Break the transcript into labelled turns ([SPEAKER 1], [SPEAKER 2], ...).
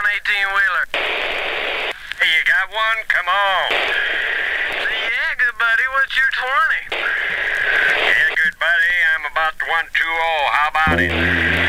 [SPEAKER 1] 18-wheeler. Hey, you got one? Come on. Yeah, good buddy. What's your 20? Yeah, good buddy. I'm about 120. How about it?